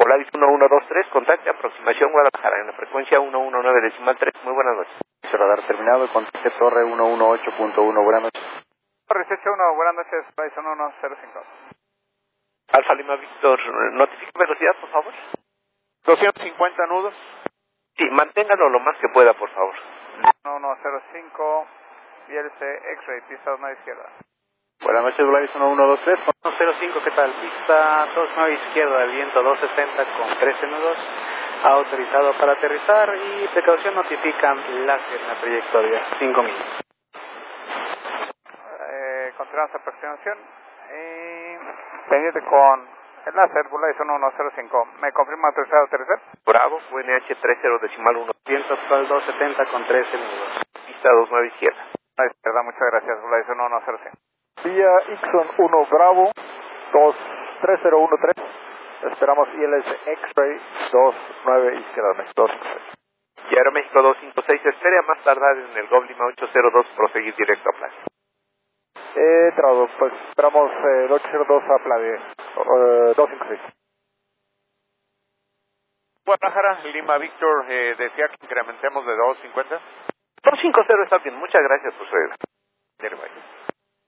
Volaris 1123, contacte aproximación Guadalajara en la frecuencia 119.3. Muy buenas noches. Radar terminado, contacte Torre 118.1, buenas noches. Torre 181, buenas noches, Volaris 1105. Alfa Lima Víctor, notifica velocidad, por favor. 250 nudos. Sí, manténgalo lo más que pueda, por favor. 1105, ILC X-Ray, pista 2 izquierda. Buenas noches, Volaris 1123, 105, ¿qué tal? Pista 29 izquierda, viento 270 con 13 nudos, autorizado para aterrizar y precaución notifican láser en la trayectoria, 5000. Continuamos aproximación y pendiente con el láser, Volaris 1105. ¿Me confirma autorizado aterrizar? Bravo, UNH 30.1. Viento actual 270 con 13 nudos. Pista 29 izquierda. Izquierda, muchas gracias, Volaris 1105. Vía Ixon 1 Bravo 23013. Esperamos ILS X-Ray 29 izquierda, 256. Y Aeroméxico 256, espere a más tardar en el Goblima 802, proseguir directo a Plaza. Entrado, pues esperamos 802 a Playa 256. Guadalajara, Lima Víctor, decía que incrementemos de 250. 250 está bien, muchas gracias por su ayuda.